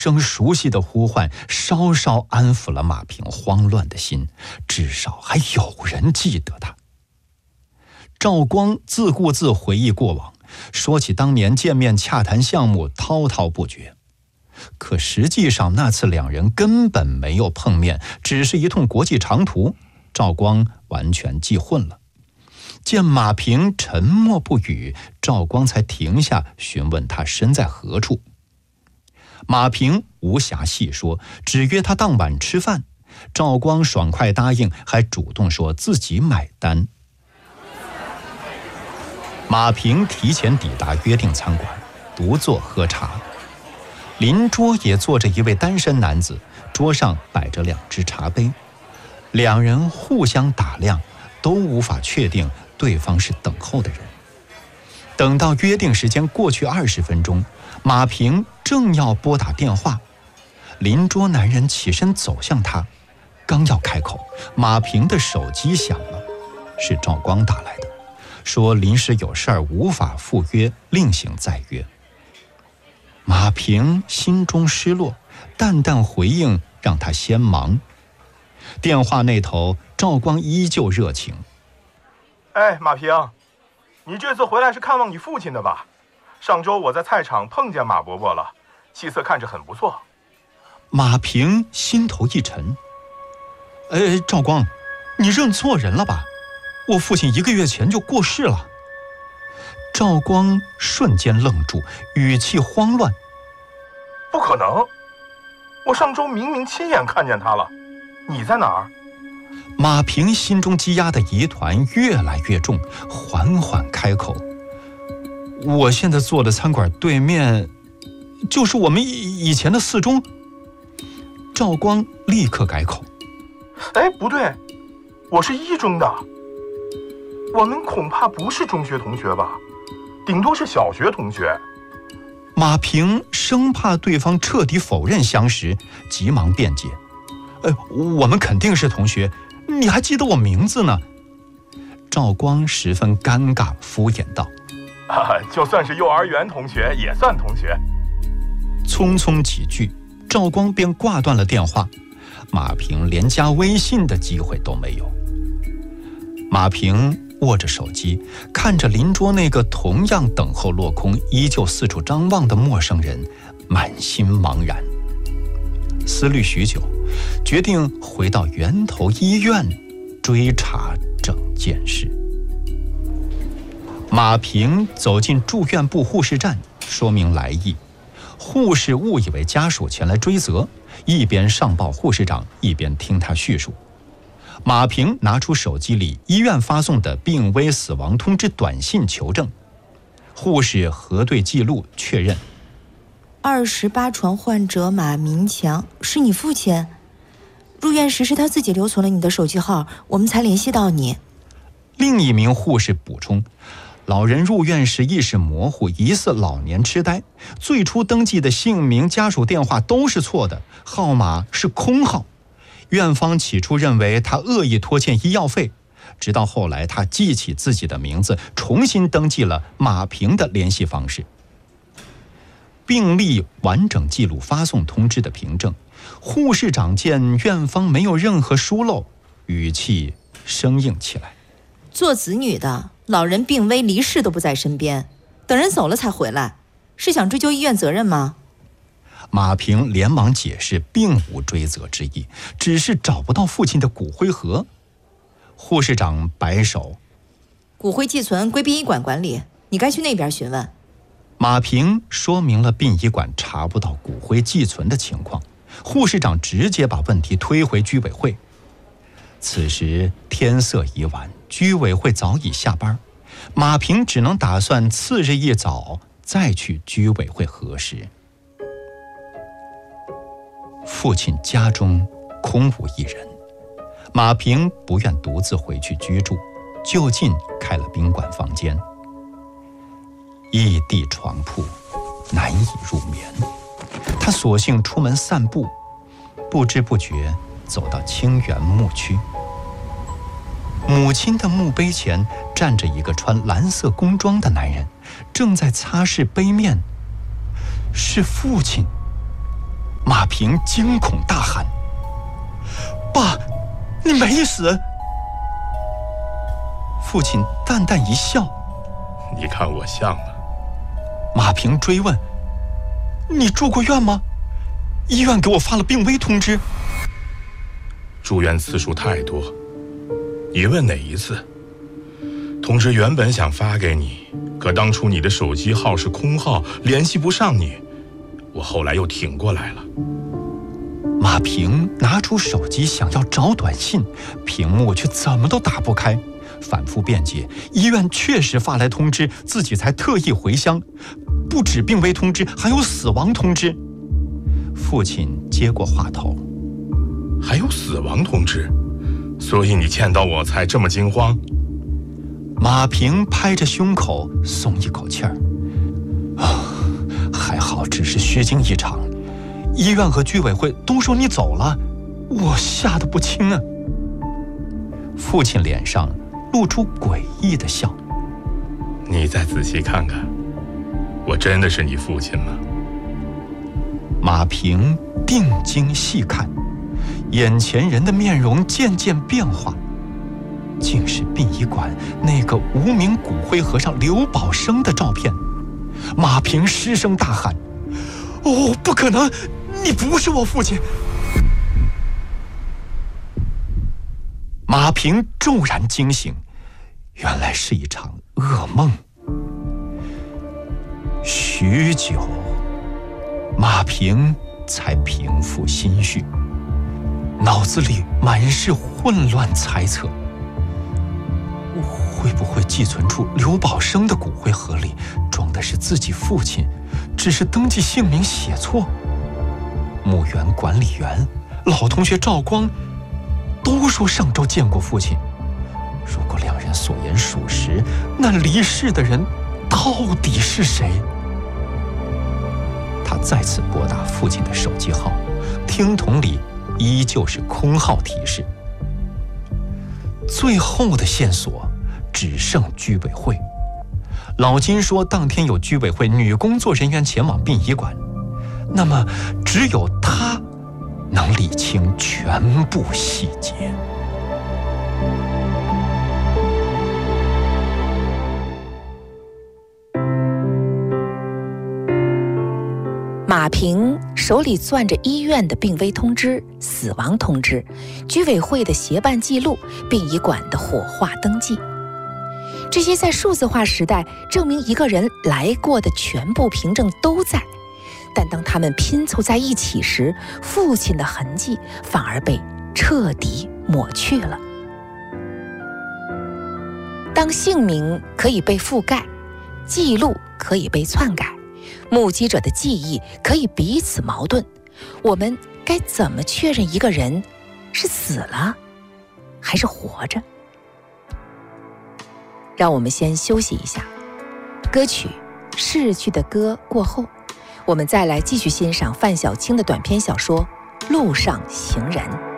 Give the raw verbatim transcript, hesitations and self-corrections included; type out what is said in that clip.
声熟悉的呼唤稍稍安抚了马平慌乱的心，至少还有人记得他。赵光自顾自回忆过往，说起当年见面洽谈项目滔滔不绝。可实际上那次两人根本没有碰面，只是一通国际长途，赵光完全记混了。见马平沉默不语，赵光才停下询问他身在何处。马平无暇细说，只约他当晚吃饭。赵光爽快答应，还主动说自己买单。马平提前抵达约定餐馆，独坐喝茶。邻桌也坐着一位单身男子，桌上摆着两只茶杯。两人互相打量，都无法确定对方是等候的人。等到约定时间过去二十分钟，马平正要拨打电话，邻桌男人起身走向他，刚要开口，马平的手机响了，是赵光打来的，说临时有事儿无法赴约，另行再约。马平心中失落，淡淡回应让他先忙。电话那头，赵光依旧热情。 哎，马平，你这次回来是看望你父亲的吧？上周我在菜场碰见马伯伯了，气色看着很不错。 马平心头一沉。哎，赵光，你认错人了吧？我父亲一个月前就过世了。赵光瞬间愣住，语气慌乱。 不可能，我上周明明亲眼看见他了，你在哪儿？ 马平心中积压的疑团越来越重，缓缓开口：我现在坐的餐馆对面，就是我们以前的四中。赵光立刻改口： 哎，不对，我是一中的，我们恐怕不是中学同学吧，顶多是小学同学。 马平生怕对方彻底否认相识，急忙辩解：呃，我们肯定是同学，你还记得我名字呢。赵光十分尴尬，敷衍道： 啊，就算是幼儿园同学也算同学。 匆匆几句，赵光便挂断了电话，马平连加微信的机会都没有。马平握着手机，看着邻桌那个同样等候落空、依旧四处张望的陌生人，满心茫然。思虑许久，决定回到源头医院追查整件事。马平走进住院部护士站，说明来意。护士误以为家属前来追责，一边上报护士长，一边听他叙述。马平拿出手机里医院发送的病危死亡通知短信求证，护士核对记录确认： 二十八床患者马明强是你父亲，入院时是他自己留存了你的手机号，我们才联系到你。 另一名护士补充，老人入院时意识模糊，疑似老年痴呆，最初登记的姓名、家属电话都是错的，号码是空号。院方起初认为他恶意拖欠医药费，直到后来他记起自己的名字，重新登记了马平的联系方式。病历完整记录发送通知的凭证，护士长见院方没有任何疏漏，语气生硬起来： 做子女的，老人病危离世都不在身边，等人走了才回来，是想追究医院责任吗？ 马平连忙解释，并无追责之意，只是找不到父亲的骨灰盒。护士长摆手： 骨灰寄存归殡仪馆管理，你该去那边询问。 马平说明了殡仪馆查不到骨灰寄存的情况，护士长直接把问题推回居委会。此时天色已晚，居委会早已下班，马平只能打算次日一早再去居委会核实。父亲家中空无一人，马平不愿独自回去居住，就近开了宾馆房间。一地床铺，难以入眠，他索性出门散步，不知不觉走到清源墓区。母亲的墓碑前站着一个穿蓝色工装的男人，正在擦拭碑面。是父亲。 马平惊恐大喊：“爸，你没死！”父亲淡淡一笑：“ 你看我像吗？” 马平追问：“你住过院吗？医院给我发了病危通知。” 住院次数太多，你问哪一次？通知原本想发给你，可当初你的手机号是空号，联系不上你，我后来又挺过来了。 马平拿出手机想要找短信，屏幕却怎么都打不开，反复辩解，医院确实发来通知，自己才特意回乡，不止病危通知，还有死亡通知。父亲接过话头：“ 还有死亡通知，所以你见到我才这么惊慌？” 马平拍着胸口松一口气儿：“啊，还好只是虚惊一场，医院和居委会都说你走了，我吓得不轻啊。”父亲脸上露出诡异的笑：“ 你再仔细看看，我真的是你父亲吗？” 马平定睛细看，眼前人的面容渐渐变化，竟是殡仪馆那个无名骨灰盒上刘宝生的照片。马平失声大喊：“哦，不可能，你不是我父亲！”马平骤然惊醒，原来是一场噩梦。许久，马平才平复心绪，脑子里满是混乱猜测。会不会寄存处刘宝生的骨灰盒里装的是自己父亲，只是登记姓名写错？墓园管理员、老同学赵光都说上周见过父亲。如果两人所言属实，那离世的人到底是谁？他再次拨打父亲的手机号，听筒里依旧是空号提示。最后的线索只剩居委会。老金说当天有居委会女工作人员前往殡仪馆，那么只有他能理清全部细节。 马平手里攥着医院的病危通知、死亡通知、居委会的协办记录、殡仪馆的火化登记，这些在数字化时代证明一个人来过的全部凭证都在，但当他们拼凑在一起时，父亲的痕迹反而被彻底抹去了。当姓名可以被覆盖，记录可以被篡改，目击者的记忆可以彼此矛盾，我们该怎么确认一个人是死了还是活着？让我们先休息一下，歌曲《逝去的歌》过后，我们再来继续欣赏范小青的短篇小说《路上行人》。